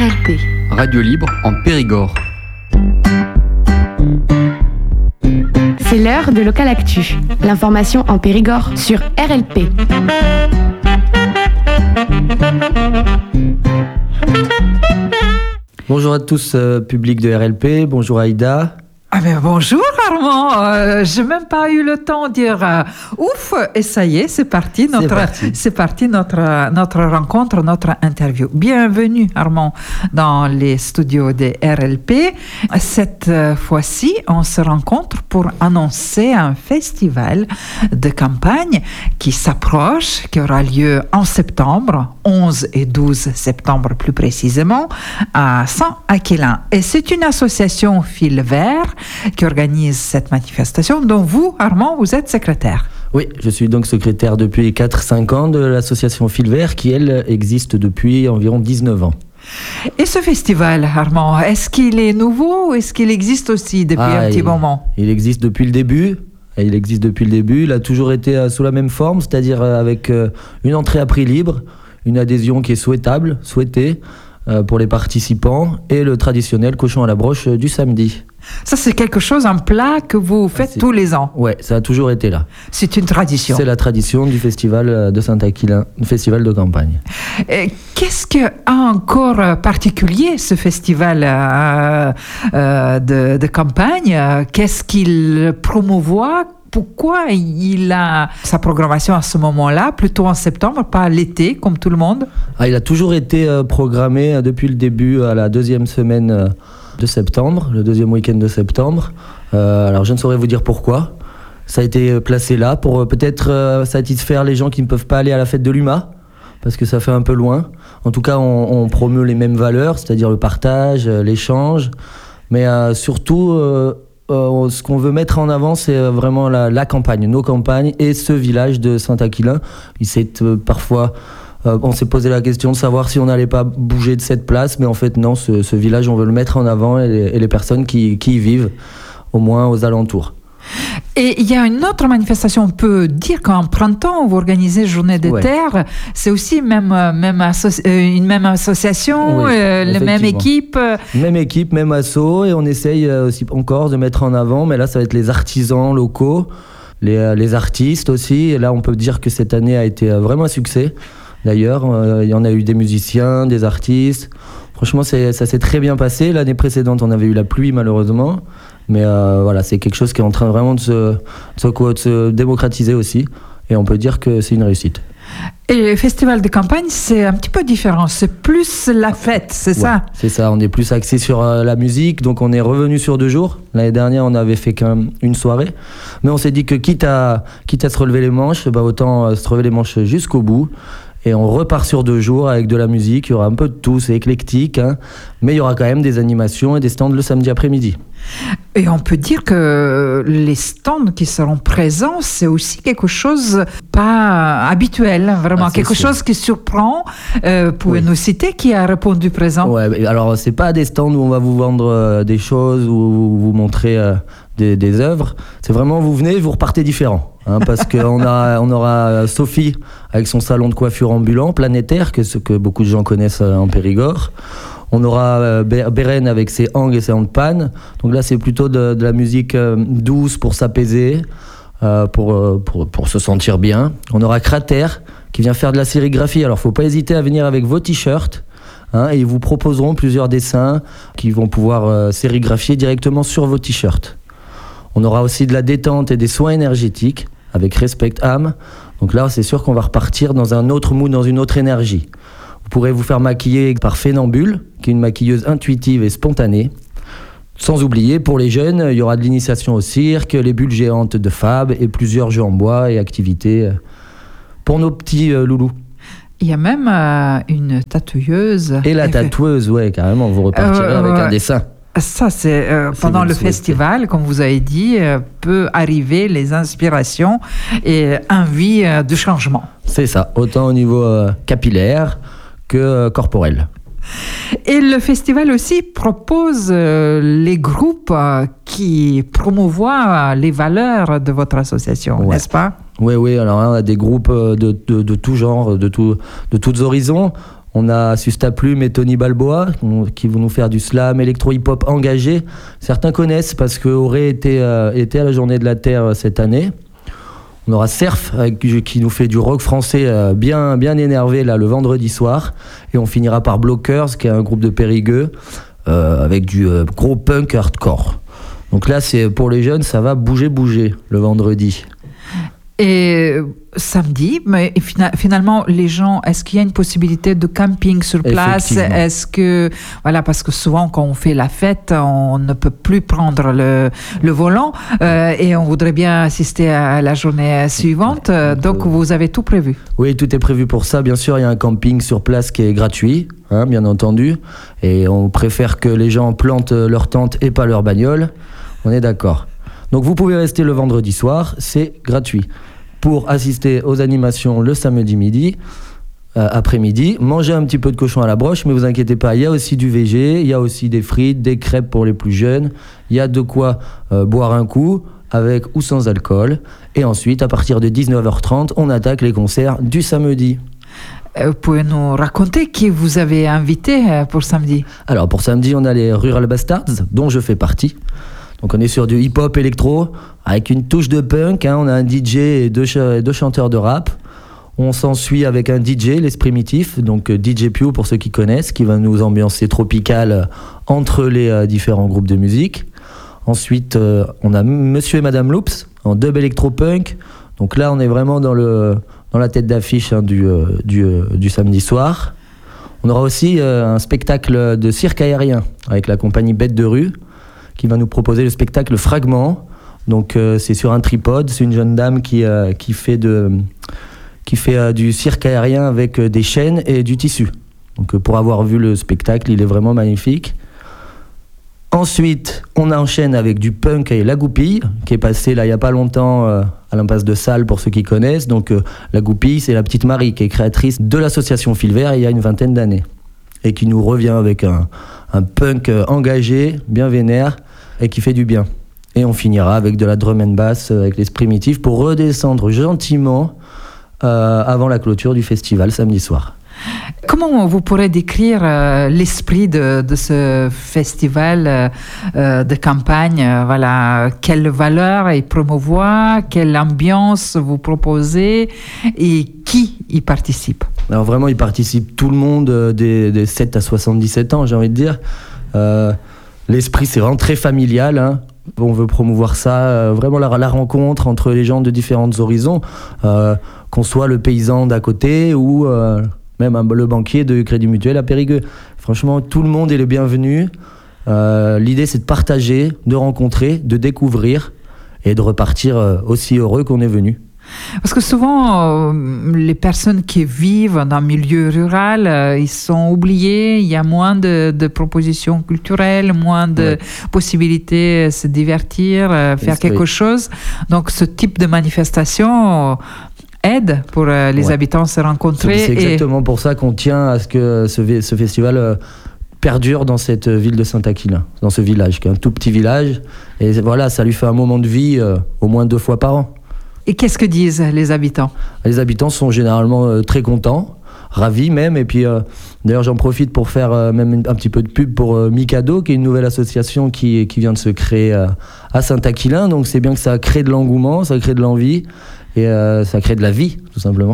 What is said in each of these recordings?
RLP. Radio libre en Périgord. C'est l'heure de Local Actu. L'information en Périgord sur RLP. Bonjour à tous, public de RLP. Bonjour Aïda. Ah ben bonjour Armand, j'ai même pas eu le temps de dire ouf, et ça y est, c'est parti notre rencontre, notre interview. Bienvenue Armand dans les studios de RLP. Cette fois-ci, on se rencontre pour annoncer un festival de campagne qui s'approche, qui aura lieu en septembre, 11 et 12 septembre plus précisément, à Saint-Aquilin. Et c'est une association Fil Vert qui organise cette manifestation, dont vous, Armand, vous êtes secrétaire. Oui, je suis donc secrétaire depuis 4-5 ans de l'association Fil Vert qui, elle, existe depuis environ 19 ans. Et ce festival, Armand, est-ce qu'il est nouveau ou est-ce qu'il existe aussi depuis un petit moment ? Il existe depuis le début. Il a toujours été sous la même forme, c'est-à-dire avec une entrée à prix libre, une adhésion qui est souhaitée pour les participants et le traditionnel cochon à la broche du samedi. Ça, c'est quelque chose, un plat que vous faites tous les ans. Ouais, ça a toujours été là. C'est une tradition. C'est la tradition du festival de Saint-Aquilin, le festival de campagne. Qu'est-ce qu'a encore particulier ce festival de campagne ? Qu'est-ce qu'il promouvoit ? Pourquoi il a sa programmation à ce moment-là, plutôt en septembre, pas l'été, comme tout le monde ? Il a toujours été programmé depuis le début à la deuxième semaine de septembre, le deuxième week-end de septembre. Alors je ne saurais vous dire pourquoi. Ça a été placé là pour peut-être satisfaire les gens qui ne peuvent pas aller à la fête de l'UMA, parce que ça fait un peu loin. En tout cas, on promeut les mêmes valeurs, c'est-à-dire le partage, l'échange, mais surtout... ce qu'on veut mettre en avant, c'est vraiment la campagne, nos campagnes et ce village de Saint-Aquilin. Parfois, on s'est posé la question de savoir si on n'allait pas bouger de cette place, mais en fait non, ce village, on veut le mettre en avant et les personnes qui y vivent, au moins aux alentours. Et il y a une autre manifestation, on peut dire qu'en printemps, vous organisez Journée des Terres, c'est aussi une même association, la même équipe. Même équipe, même asso, et on essaye aussi encore de mettre en avant, mais là ça va être les artisans locaux, les artistes aussi, et là on peut dire que cette année a été vraiment un succès. D'ailleurs, il y en a eu des musiciens, des artistes. Franchement, ça s'est très bien passé. L'année précédente, on avait eu la pluie, malheureusement. Mais voilà, c'est quelque chose qui est en train vraiment de se démocratiser aussi. Et on peut dire que c'est une réussite. Et le festival de campagne, c'est un petit peu différent. C'est plus la fête, c'est ça ? C'est ça, on est plus axé sur la musique. Donc on est revenu sur 2 jours. L'année dernière, on n'avait fait qu'une soirée. Mais on s'est dit que quitte à se relever les manches, autant se relever les manches jusqu'au bout. Et on repart sur 2 jours avec de la musique. Il y aura un peu de tout, c'est éclectique, hein, mais il y aura quand même des animations et des stands le samedi après-midi. Et on peut dire que les stands qui seront présents, c'est aussi quelque chose pas habituel, vraiment, quelque chose qui surprend. Pouvez-nous citer qui a répondu présent ? Ouais, alors c'est pas des stands où on va vous vendre des choses ou vous montrer des œuvres. C'est vraiment, vous venez, vous repartez différent. Parce qu'on aura Sophie avec son salon de coiffure ambulant, planétaire, ce que beaucoup de gens connaissent en Périgord. On aura Beren avec ses hangs et ses handpan. Donc là, c'est plutôt de la musique douce pour s'apaiser, pour se sentir bien. On aura Cratère qui vient faire de la sérigraphie. Alors, il ne faut pas hésiter à venir avec vos t-shirts. Et ils vous proposeront plusieurs dessins qui vont pouvoir sérigraphier directement sur vos t-shirts. On aura aussi de la détente et des soins énergétiques avec Respect Âme. Donc là, c'est sûr qu'on va repartir dans un autre mood, dans une autre énergie. Vous pourrez vous faire maquiller par Fénambule, qui est une maquilleuse intuitive et spontanée. Sans oublier, pour les jeunes, il y aura de l'initiation au cirque, les bulles géantes de Fab et plusieurs jeux en bois et activités pour nos petits loulous. Il y a même une tatoueuse. Et la tatoueuse, ouais, carrément, vous repartirez avec un dessin. Ça, c'est pendant le festival, comme vous avez dit, peut arriver les inspirations et envie de changement. C'est ça, autant au niveau capillaire que corporel. Et le festival aussi propose les groupes qui promouvoient les valeurs de votre association, n'est-ce pas ? Oui, alors on a des groupes de tout genre, de tous horizons. On a Susta-Plume et Tony Balboa qui vont nous faire du slam, électro-hip-hop engagé. Certains connaissent parce qu'Auré était à la Journée de la Terre cette année. On aura Surf qui nous fait du rock français bien énervé là, le vendredi soir. Et on finira par Blockers, qui est un groupe de Périgueux, avec du gros punk hardcore. Donc là, c'est pour les jeunes, ça va bouger le vendredi. Et samedi, mais finalement, les gens, est-ce qu'il y a une possibilité de camping sur place? Est-ce que, voilà, parce que souvent, quand on fait la fête, on ne peut plus prendre le volant et on voudrait bien assister à la journée suivante. Donc, vous avez tout prévu? Oui, tout est prévu pour ça. Bien sûr, il y a un camping sur place qui est gratuit, bien entendu. Et on préfère que les gens plantent leur tente et pas leur bagnole. On est d'accord. Donc, vous pouvez rester le vendredi soir, c'est gratuit. Pour assister aux animations le samedi midi, après-midi, manger un petit peu de cochon à la broche, mais vous inquiétez pas, il y a aussi du VG, il y a aussi des frites, des crêpes pour les plus jeunes, il y a de quoi boire un coup, avec ou sans alcool, et ensuite, à partir de 19h30, on attaque les concerts du samedi. Vous pouvez nous raconter qui vous avez invité pour samedi? Alors, pour samedi, on a les Rural Bastards, dont je fais partie. Donc on est sur du hip-hop électro, avec une touche de punk, on a un DJ et deux chanteurs de rap. On s'ensuit avec un DJ, Les Primitifs, donc DJ Pew pour ceux qui connaissent, qui va nous ambiancer tropical entre les différents groupes de musique. Ensuite, on a Monsieur et Madame Loops, en dub électro-punk. Donc là, on est vraiment dans la tête d'affiche du samedi soir. On aura aussi un spectacle de cirque aérien, avec la compagnie Bête de Rue, qui va nous proposer le spectacle Fragment. Donc c'est sur un tripode, c'est une jeune dame qui fait du cirque aérien avec des chaînes et du tissu. Donc pour avoir vu le spectacle, il est vraiment magnifique. Ensuite, on enchaîne avec du punk et La Goupille, qui est passé là il n'y a pas longtemps à l'impasse de Salles pour ceux qui connaissent. Donc La Goupille, c'est la petite Marie qui est créatrice de l'association Fil Vert il y a une 20aine d'années. Et qui nous revient avec un punk engagé, bien vénère, et qui fait du bien. Et on finira avec de la drum and bass avec Les Primitifs pour redescendre gentiment avant la clôture du festival samedi soir. Comment vous pourrez décrire l'esprit de ce festival de campagne? Voilà, quelle valeur il promouvoit, quelle ambiance vous proposez et qui y participe? Alors vraiment, il participe tout le monde des 7 à 77 ans, j'ai envie de dire. L'esprit, c'est vraiment très familial. On veut promouvoir ça, vraiment la rencontre entre les gens de différents horizons, qu'on soit le paysan d'à côté ou même le banquier de Crédit Mutuel à Périgueux. Franchement, tout le monde est le bienvenu. L'idée, c'est de partager, de rencontrer, de découvrir et de repartir aussi heureux qu'on est venu. Parce que souvent, les personnes qui vivent dans le milieu rural, ils sont oubliés, il y a moins de propositions culturelles, moins de possibilités de se divertir, faire quelque chose. Donc ce type de manifestation aide pour les habitants à se rencontrer. C'est exactement pour ça qu'on tient à ce que ce festival perdure dans cette ville de Saint-Aquilin, dans ce village, qui est un tout petit village. Et voilà, ça lui fait un moment de vie au moins 2 fois par an. Et qu'est-ce que disent les habitants? Les habitants sont généralement très contents, ravis même. Et puis, d'ailleurs, j'en profite pour faire même un petit peu de pub pour Mikado, qui est une nouvelle association qui vient de se créer à Saint-Aquilin. Donc, c'est bien que ça crée de l'engouement, ça crée de l'envie et ça crée de la vie, tout simplement.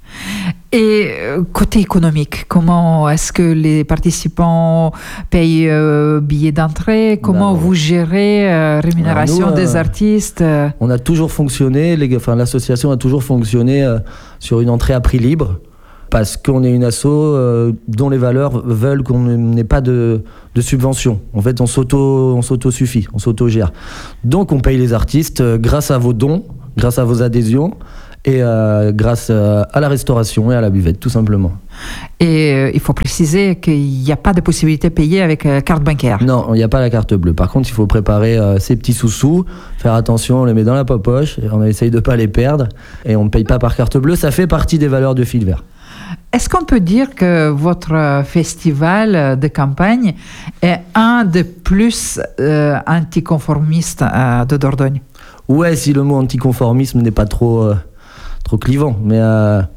Et côté économique, comment est-ce que les participants payent billets d'entrée? Comment vous gérez rémunération des artistes? On a toujours fonctionné, l'association a toujours fonctionné sur une entrée à prix libre, parce qu'on est une asso dont les valeurs veulent qu'on n'ait pas de subvention. En fait, on s'auto-suffit, on s'auto-gère. Donc on paye les artistes grâce à vos dons, grâce à vos adhésions, et grâce à la restauration et à la buvette, tout simplement. Et il faut préciser qu'il n'y a pas de possibilité de payer avec carte bancaire. Non, il n'y a pas la carte bleue. Par contre, il faut préparer ses petits sous-sous, faire attention, on les met dans la poche, et on essaye de ne pas les perdre, et on ne paye pas par carte bleue. Ça fait partie des valeurs de Fil Vert. Est-ce qu'on peut dire que votre festival de campagne est un des plus anticonformistes de Dordogne? Ouais, si le mot anticonformisme n'est pas trop clivant, mais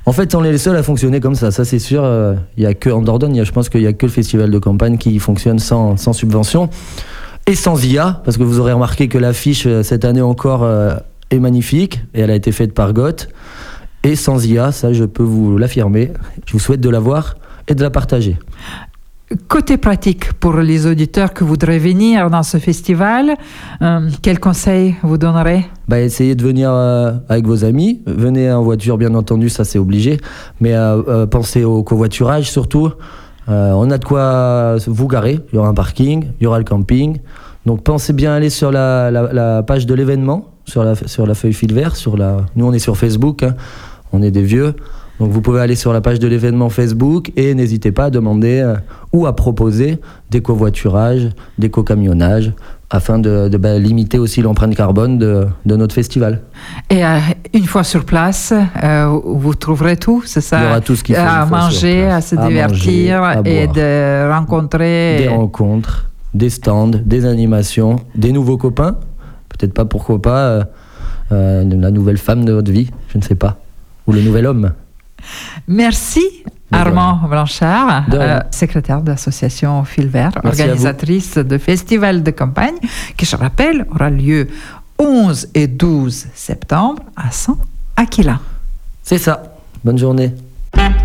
En fait, on est les seuls à fonctionner comme ça c'est sûr. Il y a que en Dordogne, je pense qu'il y a que le festival de campagne qui fonctionne sans subvention et sans IA, parce que vous aurez remarqué que l'affiche cette année encore est magnifique et elle a été faite par Goth. Et sans IA, ça je peux vous l'affirmer. Je vous souhaite de la voir et de la partager. Côté pratique, pour les auditeurs qui voudraient venir dans ce festival, quels conseils vous donnerez ? Essayez de venir avec vos amis. Venez en voiture, bien entendu, ça c'est obligé. Mais pensez au covoiturage surtout. On a de quoi vous garer. Il y aura un parking, il y aura le camping. Donc pensez bien aller sur la page de l'événement, sur la feuille fil vert. Nous on est sur Facebook, hein. On est des vieux. Donc vous pouvez aller sur la page de l'événement Facebook et n'hésitez pas à demander ou à proposer des covoiturages, des co-camionnages, afin de limiter aussi l'empreinte carbone de notre festival. Et une fois sur place, vous trouverez tout, c'est ça ? Il y aura tout ce qu'il faut à manger, à se divertir et de rencontrer... Des rencontres, des stands, des animations, des nouveaux copains. Peut-être pas, pourquoi pas, la nouvelle femme de votre vie, je ne sais pas. Ou le nouvel homme. Merci Armand Blanchard, secrétaire de l'association Fil Vert, organisatrice de festival de campagne, qui, je rappelle, aura lieu 11 et 12 septembre à Saint-Aquila. C'est ça. Bonne journée.